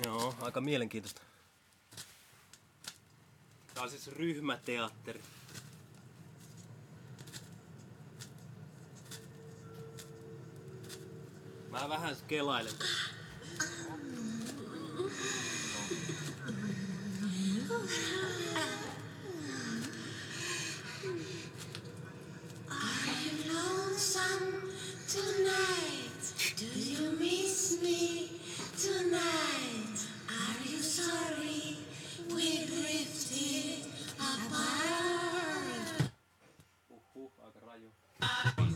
Joo, aika mielenkiintoista. Tää on siis ryhmäteatteri. Mä vähän kelailen.